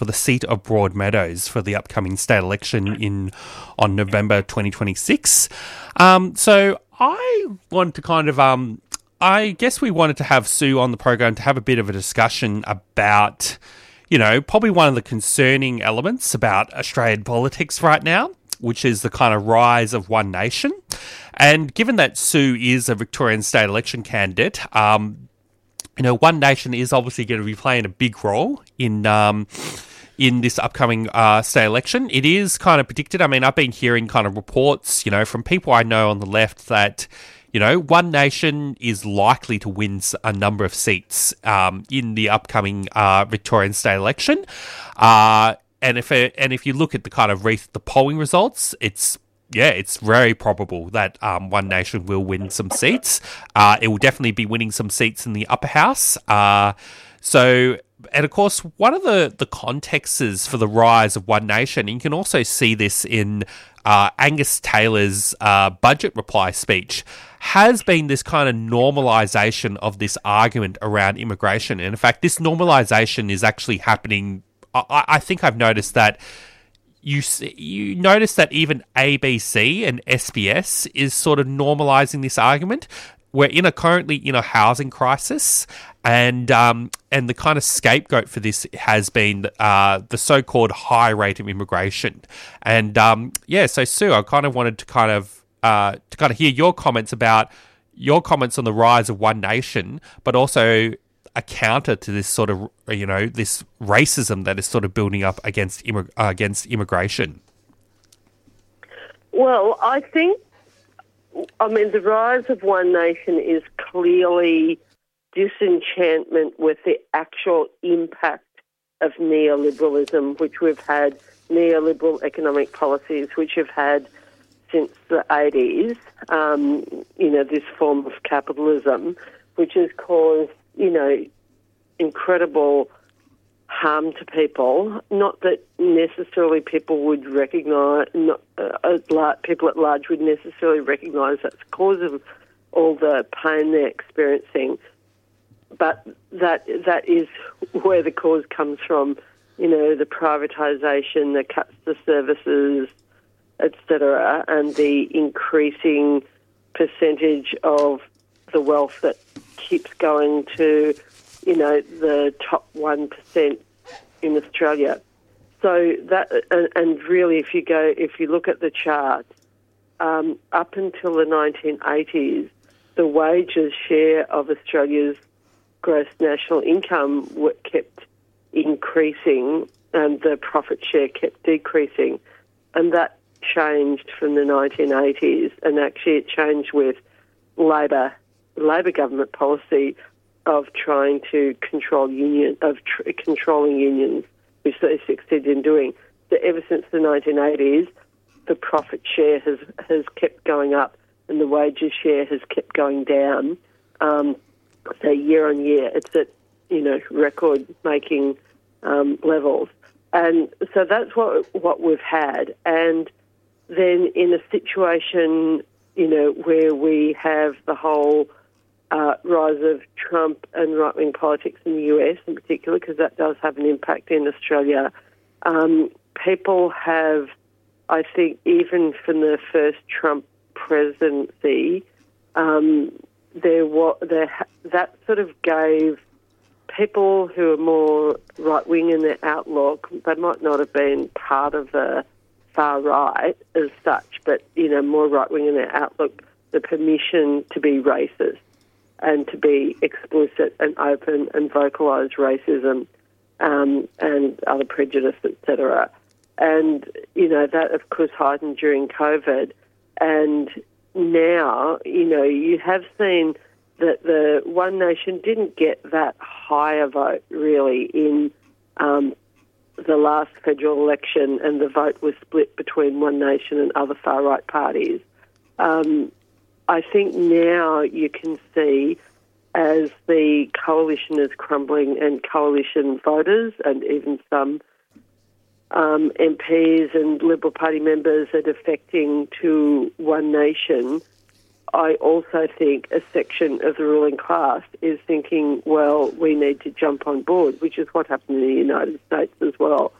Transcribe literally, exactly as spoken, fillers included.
for the seat of Broadmeadows for the upcoming state election in on November twenty twenty-six. Um, so I want to kind of, um, I guess we wanted to have Sue on the program to have a bit of a discussion about, you know, probably one of the concerning elements about Australian politics right now, which is the kind of rise of One Nation. And given that Sue is a Victorian state election candidate, um, you know, One Nation is obviously going to be playing a big role in um, in this upcoming uh, state election. It is kind of predicted. I mean, I've been hearing kind of reports, you know, from people I know on the left that, you know, One Nation is likely to win a number of seats um, in the upcoming uh, Victorian state election. Uh, and if it, and if you look at the kind of re- the polling results, it's yeah, it's very probable that um, One Nation will win some seats. Uh, it will definitely be winning some seats in the upper house. Uh, so, and of course, one of the, the contexts for the rise of One Nation, and you can also see this in uh, Angus Taylor's uh, budget reply speech, has been this kind of normalisation of this argument around immigration. And in fact, this normalisation is actually happening. I, I think I've noticed that You you notice that even A B C and S B S is sort of normalising this argument. We're in a currently in a housing crisis, and um, and the kind of scapegoat for this has been uh, the so-called high rate of immigration. And um, yeah, so Sue, I kind of wanted to kind of uh, to kind of hear your comments about your comments on the rise of One Nation, but also a counter to this sort of, you know, this racism that is sort of building up against immig- uh, against immigration. Well, I think, I mean, the rise of One Nation is clearly disenchantment with the actual impact of neoliberalism, which we've had, neoliberal economic policies, which have had since the eighties, um, you know, this form of capitalism, which has caused, you know, incredible harm to people. Not that necessarily people would recognise, not uh, at large, people at large would necessarily recognise that's the cause of all the pain they're experiencing, but that that is where the cause comes from. You know, the privatisation, the cuts to services, et cetera, and the increasing percentage of the wealth that keeps going to, you know, the top one percent in Australia. So that, and, and really, if you go, if you look at the chart, um, up until the nineteen eighties, the wages share of Australia's gross national income were kept increasing, and the profit share kept decreasing, and that changed from the nineteen eighties, and actually it changed with Labor. Labor government policy of trying to control union of tr- controlling unions, which they succeeded in doing. So ever since the nineteen eighties, the profit share has has kept going up, and the wages share has kept going down. Um, so year on year, it's at, you know, record making um, levels, and so that's what what we've had. And then in a situation, you know, where we have the whole Uh, rise of Trump and right-wing politics in the U S in particular, because that does have an impact in Australia. Um, people have, I think, even from the first Trump presidency, um, there was there that sort of gave people who are more right-wing in their outlook. They might not have been part of the far right as such, but, you know, more right-wing in their outlook, the permission to be racist and to be explicit and open and vocalise racism um, and other prejudice, et cetera. And, you know, that, of course, heightened during COVID. And now, you know, you have seen that the One Nation didn't get that high a vote, really, in um, the last federal election, and the vote was split between One Nation and other far-right parties. Um, I think now you can see, as the coalition is crumbling and coalition voters and even some um, M Ps and Liberal Party members are defecting to One Nation, I also think a section of the ruling class is thinking, well, we need to jump on board, which is what happened in the United States as well.